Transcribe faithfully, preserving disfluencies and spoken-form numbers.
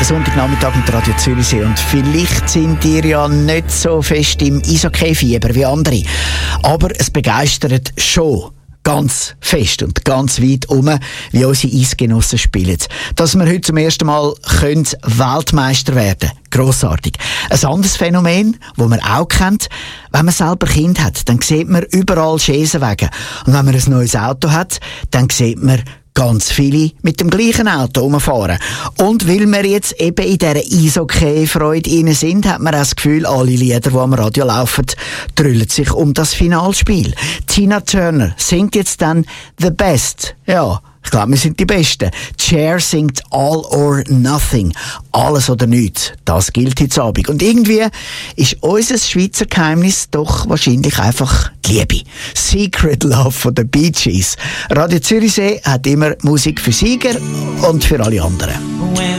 Sonntagnachmittag mit Radio Zürichsee und vielleicht sind ihr ja nicht so fest im Eishockey-Fieber wie andere, aber es begeistert schon ganz fest und ganz weit um, wie unsere Eisgenossen spielen. Dass wir heute zum ersten Mal können Weltmeister werden können. Grossartig. Ein anderes Phänomen, das man auch kennt, wenn man selber Kind hat, dann sieht man überall Schesenwege. Und wenn man ein neues Auto hat, dann sieht man ganz viele mit dem gleichen Auto rumfahren. Und weil wir jetzt eben in dieser Eishockey-Freude rein sind, hat man auch das Gefühl, alle Lieder, die am Radio laufen, drüllen sich um das Finalspiel. Tina Turner singt jetzt dann «The Best». Ja, ich glaube, wir sind die Besten. Cher singt «All or Nothing». Alles oder nichts. Das gilt heute Abend. Und irgendwie ist unser Schweizer Geheimnis doch wahrscheinlich einfach die Liebe. «Secret Love» von den Bee Gees. Radio Zürichsee hat immer Musik für Sieger und für alle anderen.